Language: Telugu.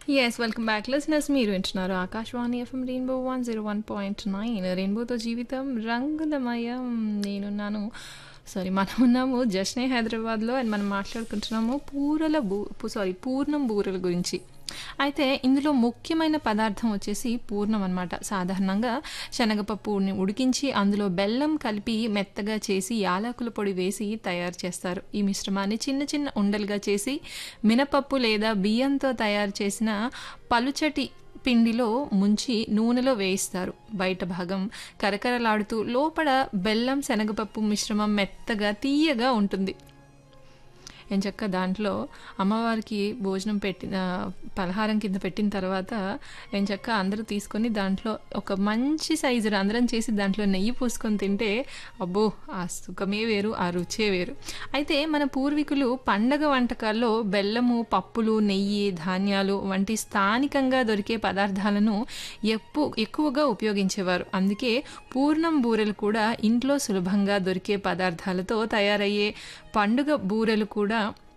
యెస్. Welcome back listeners. మీరు వింటున్నారు ఆకాశవాణి ఎఫ్ఎం రెయిన్బో 101.9 రెయిన్బోతో జీవితం రంగులమయం. నేనున్నాను మనమున్నాము జస్నే హైదరాబాద్‌లో అండ్ మనం మాట్లాడుకుంటున్నాము పూర్ణం బూరెల గురించి. అయితే ఇందులో ముఖ్యమైన పదార్థం వచ్చేసి పూర్ణం అనమాట. సాధారణంగా శనగపప్పుని ఉడికించి అందులో బెల్లం కలిపి మెత్తగా చేసి యాలకుల పొడి వేసి తయారు చేస్తారు. ఈ మిశ్రమాన్ని చిన్న చిన్న ఉండలుగా చేసి మినపప్పు లేదా బియ్యంతో తయారు చేసిన పలుచటి పిండిలో ముంచి నూనెలో వేయిస్తారు. బయట భాగం కరకరలాడుతూ లోపల బెల్లం శనగపప్పు మిశ్రమం మెత్తగా తీయగా ఉంటుంది. ఎంచక్కా దాంట్లో అమ్మవారికి భోజనం పెట్టిన పలహారం కింద పెట్టిన తర్వాత ఎంచక్కా అందరూ తీసుకొని దాంట్లో ఒక మంచి సైజు రంధ్రం చేసి దాంట్లో నెయ్యి పూసుకొని తింటే అబ్బో ఆ సుఖమే వేరు, ఆ రుచే వేరు. అయితే మన పూర్వీకులు పండగ వంటకాల్లో బెల్లము, పప్పులు, నెయ్యి, ధాన్యాలు వంటి స్థానికంగా దొరికే పదార్థాలను ఎక్కువగా ఉపయోగించేవారు. అందుకే పూర్ణం బూరెలు కూడా ఇంట్లో సులభంగా దొరికే పదార్థాలతో తయారయ్యే పండుగ బూరెలు కూడా